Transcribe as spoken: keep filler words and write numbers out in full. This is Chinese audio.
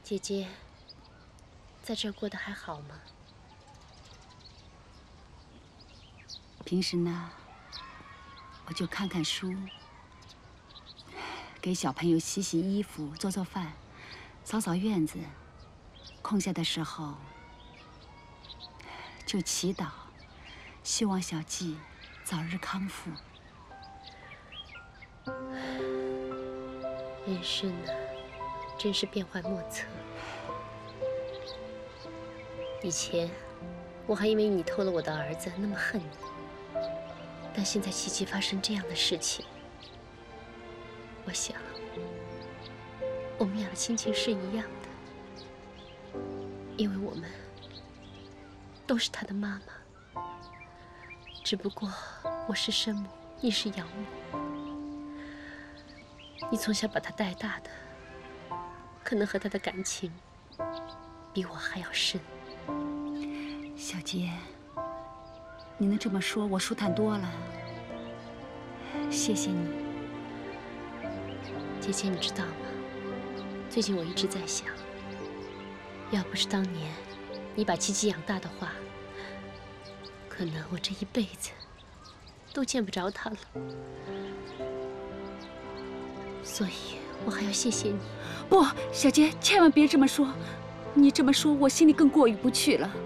姐姐，在这儿过得还好吗？ 平时呢，我就看看书，给小朋友洗洗衣服、做做饭、扫扫院子。空下的时候，就祈祷，希望小季早日康复。 人生啊，真是变幻莫测。以前我还以为你偷了我的儿子，那么恨你。但现在琪琪发生这样的事情，我想，我们俩的心情是一样的，因为我们都是他的妈妈，只不过我是生母，你是养母。你从小把他带大的，可能和他的感情比我还要深。 小杰，你能这么说，我舒坦多了。谢谢你。 姐姐，你知道吗？最近我一直在想，要不是当年你把琪琪养大的话，可能我这一辈子都见不着他了。所以我还要谢谢你。 不，小杰，千万别这么说。你这么说，我心里更过意不去了。